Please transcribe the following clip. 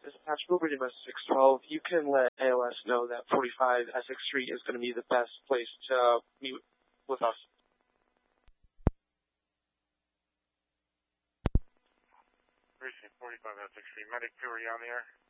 This is Patrick Wilbur, MS 612. You can let ALS know that 45 Essex Street is going to be the best place to meet with us. Precinct 45 Essex Street. Medic 2, are you on the air?